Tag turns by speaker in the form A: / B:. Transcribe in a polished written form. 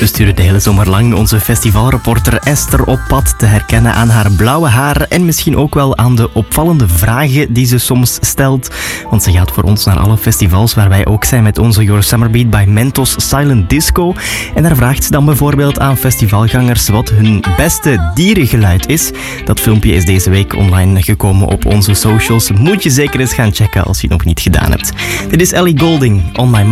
A: We sturen de hele zomer lang onze festivalreporter Esther op pad, te herkennen aan haar blauwe haar en misschien ook wel aan de opvallende vragen die ze soms stelt. Want ze gaat voor ons naar alle festivals waar wij ook zijn met onze Your Summer Beat by Mentos Silent Disco. En daar vraagt ze dan bijvoorbeeld aan festivalgangers wat hun beste dierengeluid is. Dat filmpje is deze week online gekomen op onze socials. Moet je zeker eens gaan checken als je het nog niet gedaan hebt. Dit is Ellie Goulding, On My Mind.